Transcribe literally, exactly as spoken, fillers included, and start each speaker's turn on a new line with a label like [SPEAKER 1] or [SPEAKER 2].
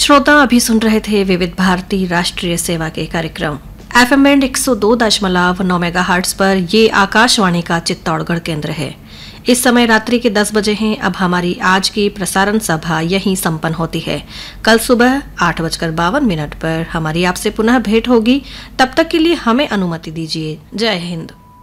[SPEAKER 1] श्रोता अभी सुन रहे थे विविध भारती राष्ट्रीय सेवा के कार्यक्रम एफएम बैंड एक सौ दो दशमलव नौ मेगाहर्ट्ज पर। ये आकाशवाणी का चित्तौड़गढ़ केंद्र है। इस समय रात्रि के दस बजे हैं। अब हमारी आज की प्रसारण सभा यहीं संपन्न होती है। कल सुबह आठ बजकर बावन मिनट पर हमारी आपसे पुनः भेंट होगी। तब तक के लिए हमें अनुमति दीजिए। जय हिंद।